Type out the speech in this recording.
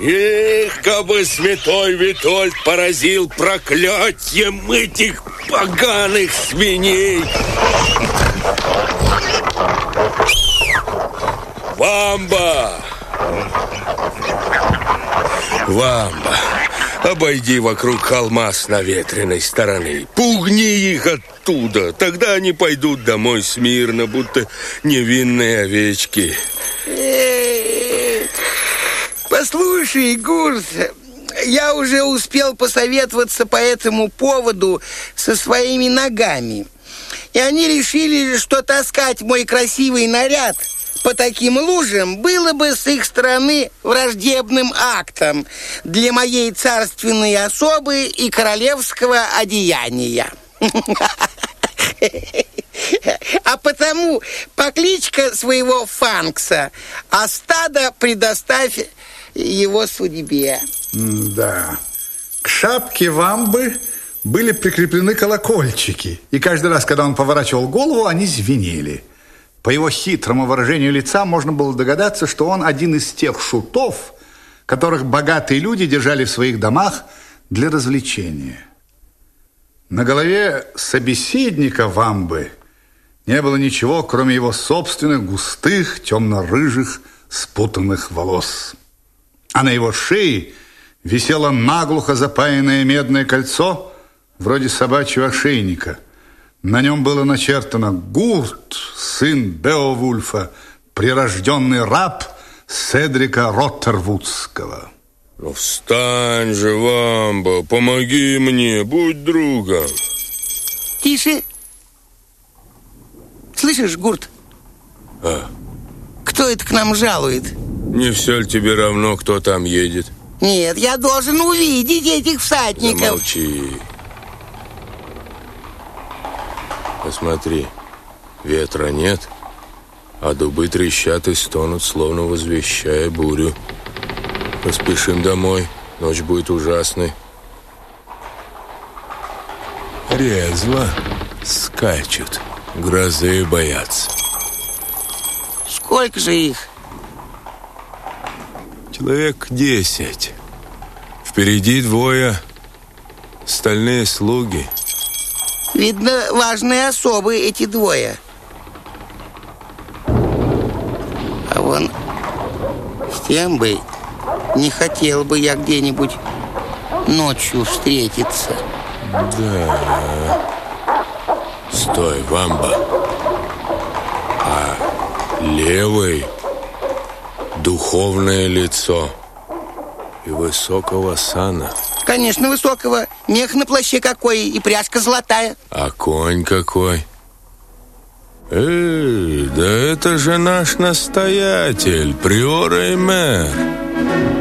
Эх, кабы святой Витольд поразил проклятием этих поганых свиней. Вамба! Вамба, обойди вокруг холма с наветренной стороны. Пугни их оттуда. Тогда они пойдут домой смирно, будто невинные овечки. Послушай, Гурт, я уже успел посоветоваться по этому поводу со своими ногами. И они решили, что таскать мой красивый наряд по таким лужам было бы с их стороны враждебным актом для моей царственной особы и королевского одеяния. А потому покличка своего Фанкса, а стадо предоставь его судьбе. Да. К шапке Вамбы были прикреплены колокольчики, и каждый раз, когда он поворачивал голову, они звенели. По его хитрому выражению лица можно было догадаться, что он один из тех шутов, которых богатые люди держали в своих домах для развлечения. На голове собеседника Вамбы не было ничего, кроме его собственных густых, темно-рыжих, спутанных волос. А на его шее висело наглухо запаянное медное кольцо, вроде собачьего ошейника. На нем было начертано «Гурт, сын Беовульфа, прирожденный раб Седрика Роттервудского». Ну, встань же, Вамба, помоги мне, будь другом. Тише. Слышишь, Гурт? А? Кто это к нам жалует? Не все ли тебе равно, кто там едет? Нет, я должен увидеть этих всадников. Замолчи. Посмотри, ветра нет, а дубы трещат и стонут, словно возвещая бурю. Поспешим домой, ночь будет ужасной. Резво скачут, грозы боятся. Сколько же их? Человек 10. Впереди двое, остальные слуги. Видно, важные особы эти двое. А вон с тем бы не хотел бы я где-нибудь ночью встретиться. Да. Стой, Вамба. А левый духовное лицо и высокого сана. Конечно, высокого. Мех на плаще какой и пряжка золотая. А конь какой? Да это же наш настоятель, приор и мэр.